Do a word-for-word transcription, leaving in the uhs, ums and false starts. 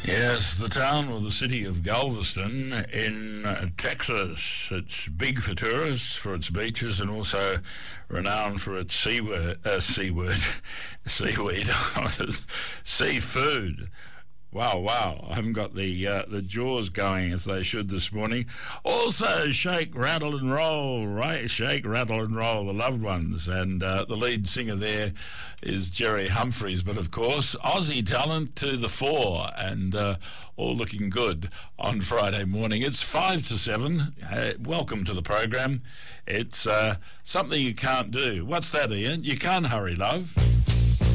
Yes, the town or the city of Galveston in uh, Texas. It's big for tourists, for its beaches, and also renowned for its seaweed, uh, seaweed, seaweed, seafood. Wow, wow. I haven't got the uh, the jaws going as they should this morning. Also, Shake, Rattle and Roll, right? Shake, Rattle and Roll, the loved ones. And uh, the lead singer there is Jerry Humphries. But, of course, Aussie talent to the fore, and uh, all looking good on Friday morning. It's five to seven. Uh, welcome to the program. It's uh, something you can't do. What's that, Ian? You can't hurry, love.